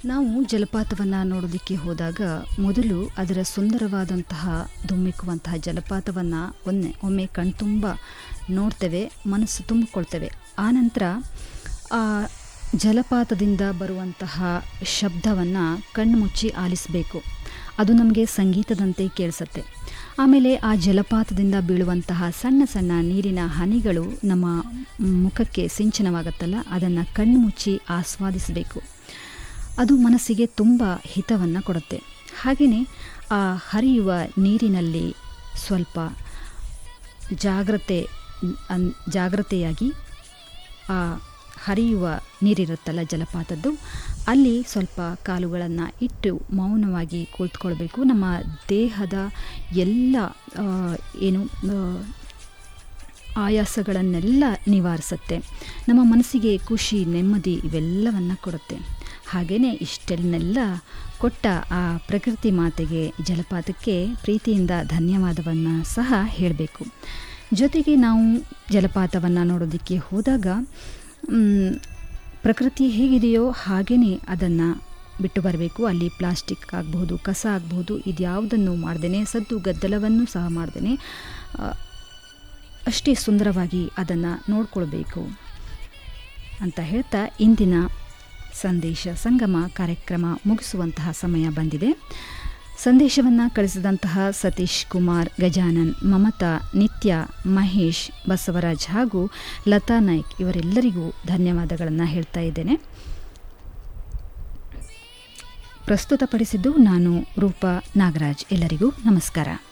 ನಾವು ಜಲಪಾತವನ್ನು ನೋಡೋದಕ್ಕೆ ಹೋದಾಗ ಮೊದಲು ಅದರ ಸುಂದರವಾದಂತಹ ಧುಮ್ಮಿಕ್ಕುವಂತಹ ಜಲಪಾತವನ್ನು ಒಮ್ಮೆ ಕಣ್ತುಂಬ ನೋಡ್ತೇವೆ, ಮನಸ್ಸು ತುಂಬಿಕೊಳ್ತೇವೆ. ಆನಂತರ ಆ ಜಲಪಾತದಿಂದ ಬರುವಂತಹ ಶಬ್ದವನ್ನು ಕಣ್ಮುಚ್ಚಿ ಆಲಿಸಬೇಕು. ಅದು ನಮಗೆ ಸಂಗೀತದಂತೆ ಕೇಳಿಸುತ್ತೆ. ಆಮೇಲೆ ಆ ಜಲಪಾತದಿಂದ ಬೀಳುವಂತಹ ಸಣ್ಣ ಸಣ್ಣ ನೀರಿನ ಹನಿಗಳು ನಮ್ಮ ಮುಖಕ್ಕೆ ಸಿಂಚನವಾಗುತ್ತಲ್ಲ, ಅದನ್ನು ಕಣ್ಮುಚ್ಚಿ ಆಸ್ವಾದಿಸಬೇಕು. ಅದು ಮನಸ್ಸಿಗೆ ತುಂಬ ಹಿತವನ್ನು ಕೊಡುತ್ತೆ. ಹಾಗೆಯೇ ಆ ಹರಿಯುವ ನೀರಿನಲ್ಲಿ ಸ್ವಲ್ಪ ಜಾಗ್ರತೆಯಾಗಿ ಆ ಹರಿಯುವ ನೀರಿರುತ್ತಲ್ಲ ಜಲಪಾತದ್ದು, ಅಲ್ಲಿ ಸ್ವಲ್ಪ ಕಾಲುಗಳನ್ನು ಇಟ್ಟು ಮೌನವಾಗಿ ಕುಳಿತುಕೊಳ್ಬೇಕು. ನಮ್ಮ ದೇಹದ ಎಲ್ಲ ಆಯಾಸಗಳನ್ನೆಲ್ಲ ನಿವಾರಿಸುತ್ತೆ. ನಮ್ಮ ಮನಸ್ಸಿಗೆ ಖುಷಿ, ನೆಮ್ಮದಿ ಇವೆಲ್ಲವನ್ನು ಕೊಡುತ್ತೆ. ಹಾಗೆಯೇ ಇಷ್ಟನ್ನೆಲ್ಲ ಕೊಟ್ಟ ಆ ಪ್ರಕೃತಿ ಮಾತೆಗೆ, ಜಲಪಾತಕ್ಕೆ ಪ್ರೀತಿಯಿಂದ ಧನ್ಯವಾದವನ್ನು ಸಹ ಹೇಳಬೇಕು. ಜೊತೆಗೆ ನಾವು ಜಲಪಾತವನ್ನು ನೋಡೋದಕ್ಕೆ ಹೋದಾಗ ಪ್ರಕೃತಿ ಹೇಗಿದೆಯೋ ಹಾಗೆಯೇ ಅದನ್ನು ಬಿಟ್ಟು ಬರಬೇಕು. ಅಲ್ಲಿ ಪ್ಲಾಸ್ಟಿಕ್ ಆಗಬಹುದು, ಕಸ ಆಗಬಹುದು, ಇದ್ಯಾವುದನ್ನು ಮಾಡ್ದೇನೆ, ಸದ್ದು ಗದ್ದಲವನ್ನು ಸಹ ಮಾಡ್ದೇನೆ ಅಷ್ಟೇ ಸುಂದರವಾಗಿ ಅದನ್ನು ನೋಡ್ಕೊಳ್ಬೇಕು ಅಂತ ಹೇಳ್ತಾ ಇಂದಿನ ಸಂದೇಶ ಸಂಗಮ ಕಾರ್ಯಕ್ರಮ ಮುಗಿಸುವಂತಹ ಸಮಯ ಬಂದಿದೆ. ಸಂದೇಶವನ್ನು ಕಳಿಸಿದಂತಹ ಸತೀಶ್ ಕುಮಾರ್, ಗಜಾನನ್, ಮಮತಾ, ನಿತ್ಯ, ಮಹೇಶ್, ಬಸವರಾಜ್ ಹಾಗೂ ಲತಾ ನಾಯ್ಕ್ ಇವರೆಲ್ಲರಿಗೂ ಧನ್ಯವಾದಗಳನ್ನು ಹೇಳ್ತಾ ಇದ್ದೇನೆ. ಪ್ರಸ್ತುತಪಡಿಸಿದ್ದು ನಾನು ರೂಪಾ ನಾಗರಾಜ್. ಎಲ್ಲರಿಗೂ ನಮಸ್ಕಾರ.